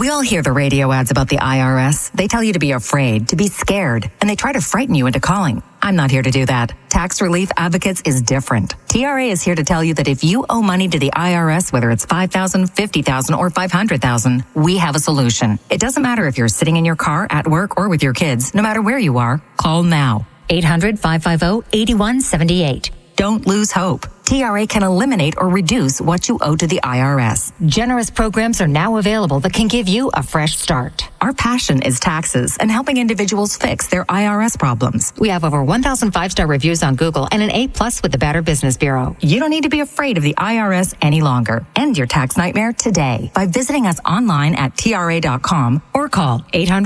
We all hear the radio ads about the IRS. They tell you to be afraid, to be scared, and they try to frighten you into calling. I'm not here to do that. Tax Relief Advocates is different. TRA is here to tell you that if you owe money to the IRS, whether it's $5,000, $50,000, or $500,000, we have a solution. It doesn't matter if you're sitting in your car, at work, or with your kids. No matter where you are, call now. 800-550-8178. Don't lose hope. TRA can eliminate or reduce what you owe to the IRS. Generous programs are now available that can give you a fresh start. Our passion is taxes and helping individuals fix their IRS problems. We have over 1,000 five-star reviews on Google and an A+ with the Better Business Bureau. You don't need to be afraid of the IRS any longer. End your tax nightmare today by visiting us online at TRA.com or call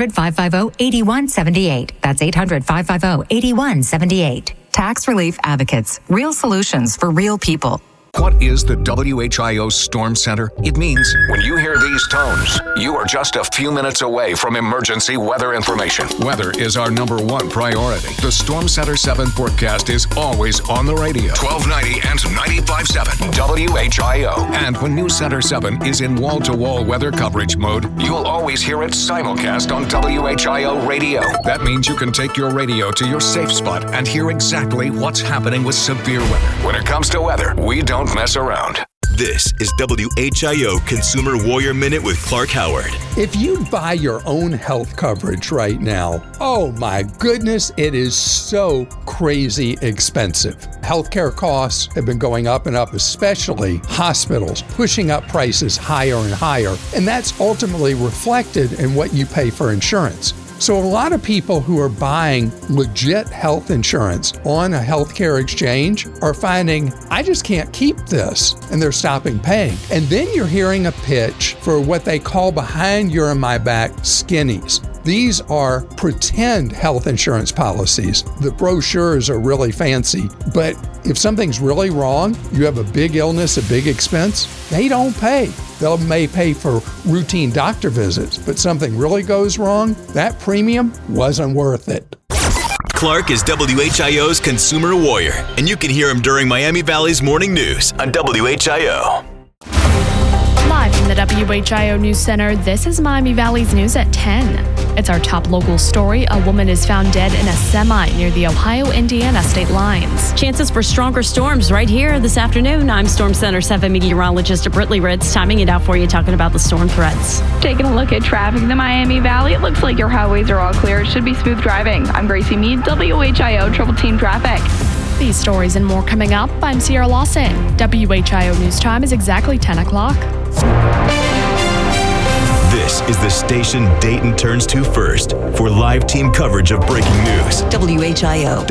800-550-8178. That's 800-550-8178. Tax Relief Advocates. Real solutions for real people. What is the WHIO Storm Center? It means when you hear these tones, you are just a few minutes away from emergency weather information. Weather is our #1 priority. The Storm Center 7 forecast is always on the radio. 1290 and 95.7 WHIO. And when News Center 7 is in wall-to-wall weather coverage mode, you'll always hear it simulcast on WHIO radio. That means you can take your radio to your safe spot and hear exactly what's happening with severe weather. When it comes to weather, we don't mess around. This is WHIO Consumer Warrior Minute with Clark Howard. If you buy your own health coverage right now, oh my goodness, it is so crazy expensive. Healthcare costs have been going up and up, especially hospitals, pushing up prices higher and higher. And that's ultimately reflected in what you pay for insurance. So a lot of people who are buying legit health insurance on a healthcare exchange are finding, I just can't keep this, and they're stopping paying. And then you're hearing a pitch for what they call behind your and my back skinnies. These are pretend health insurance policies. The brochures are really fancy, but if something's really wrong, you have a big illness, a big expense, they don't pay. They may pay for routine doctor visits, but something really goes wrong, that premium wasn't worth it. Clark is WHIO's Consumer Warrior, and you can hear him during Miami Valley's Morning News on WHIO. Live from the WHIO News Center, this is Miami Valley's News at 10. It's our top local story. A woman is found dead in a semi near the Ohio-Indiana state lines. Chances for stronger storms right here this afternoon. I'm Storm Center 7 meteorologist Brittany Ritz, timing it out for you, talking about the storm threats. Taking a look at traffic in the Miami Valley, it looks like your highways are all clear. It should be smooth driving. I'm Gracie Mead, WHIO Trouble Team Traffic. These stories and more coming up. I'm Sierra Lawson. WHIO News Time is exactly 10 o'clock. This is the station Dayton turns to first for live team coverage of breaking news. WHIO.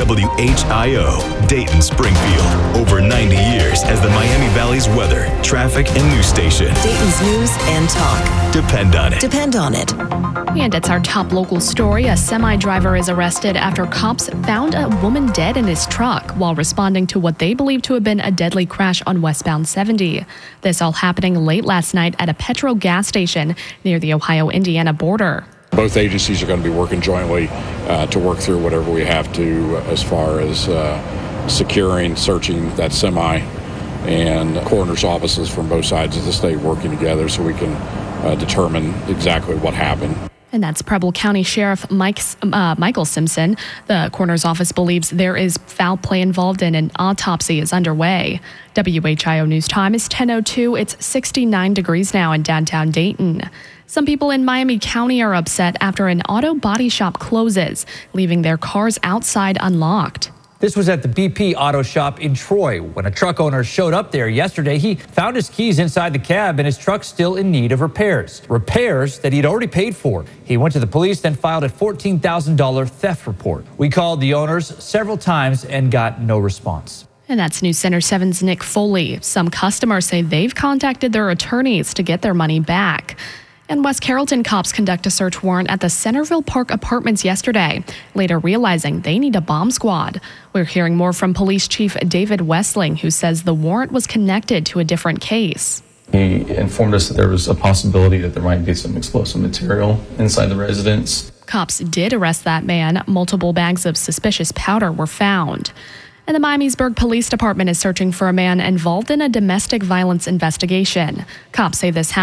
WHIO, Dayton Springfield. Over 90 years as the Miami Valley's weather, traffic, and news station. Dayton's news and talk. Depend on it. Depend on it. And it's our top local story. A semi-driver is arrested after cops found a woman dead in his truck while responding to what they believe to have been a deadly crash on westbound 70. This all happening late last night at a petrol gas station near the Ohio-Indiana border. Both agencies are going to be working jointly to work through whatever we have to as far as securing, searching that semi, and coroner's offices from both sides of the state working together so we can determine exactly what happened. And that's Preble County Sheriff Michael Simpson. The coroner's office believes there is foul play involved and an autopsy is underway. WHIO News Time is 10:02. It's 69 degrees now in downtown Dayton. Some people in Miami County are upset after an auto body shop closes, leaving their cars outside unlocked. This was at the BP Auto Shop in Troy. When a truck owner showed up there yesterday, he found his keys inside the cab and his truck still in need of repairs. Repairs that he'd already paid for. He went to the police, then filed a $14,000 theft report. We called the owners several times and got no response. And that's News Center 7's Nick Foley. Some customers say they've contacted their attorneys to get their money back. And West Carrollton cops conduct a search warrant at the Centerville Park Apartments yesterday, later realizing they need a bomb squad. We're hearing more from Police Chief David Westling, who says the warrant was connected to a different case. He informed us that there was a possibility that there might be some explosive material inside the residence. Cops did arrest that man. Multiple bags of suspicious powder were found. And the Miamisburg Police Department is searching for a man involved in a domestic violence investigation. Cops say this happened